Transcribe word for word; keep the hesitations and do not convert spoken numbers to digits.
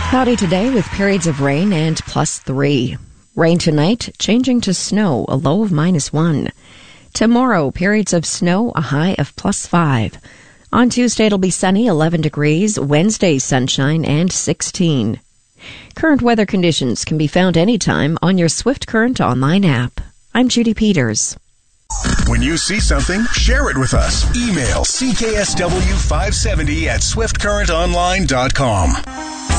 Cloudy today with periods of rain and plus three. Rain tonight, changing to snow, a low of minus one. Tomorrow, periods of snow, a high of plus five. On Tuesday, it'll be sunny, eleven degrees. Wednesday, sunshine, and sixteen. Current weather conditions can be found anytime on your Swift Current online app. I'm Judy Peters. When you see something, share it with us. Email C K S W five seventy at swift current online dot com.